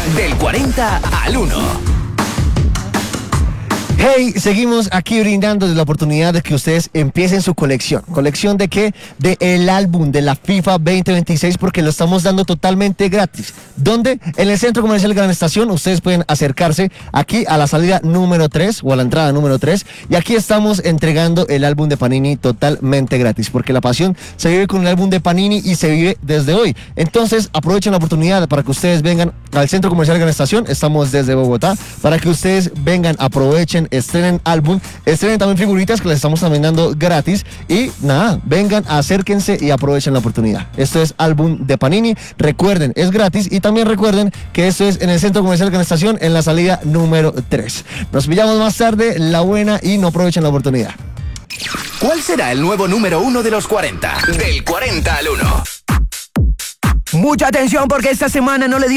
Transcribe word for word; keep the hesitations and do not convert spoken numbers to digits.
Del cuarenta al uno. Hey, seguimos aquí brindándoles la oportunidad de que ustedes empiecen su colección. ¿Colección de qué? De el álbum de la FIFA veinte veintiséis, porque lo estamos dando totalmente gratis. ¿Dónde? En el Centro Comercial Gran Estación. Ustedes pueden acercarse aquí a la salida número tres o a la entrada número tres. Y aquí estamos entregando el álbum de Panini totalmente gratis, porque la pasión se vive con el álbum de Panini y se vive desde hoy. Entonces aprovechen la oportunidad para que ustedes vengan al Centro Comercial Gran Estación. Estamos desde Bogotá, para que ustedes vengan, aprovechen, estrenen álbum, estrenen también figuritas que les estamos también dando gratis. Y nada, vengan, acérquense y aprovechen la oportunidad. Esto es álbum de Panini, recuerden, es gratis. Y también recuerden que esto es en el Centro Comercial Gran Estación, en la salida número tres. Nos pillamos más tarde, la buena, y no aprovechen la oportunidad. ¿Cuál será el nuevo número uno de los cuarenta? Del cuarenta al uno. Mucha atención, porque esta semana no le dio